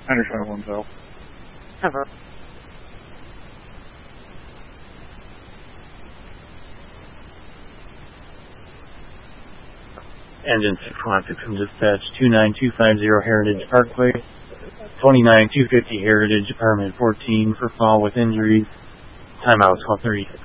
Understand oneself. Cover. Engine 616 from dispatch 29250 Heritage Parkway, 29250 Heritage, Apartment 14 for fall with injuries. Timeout 12:36.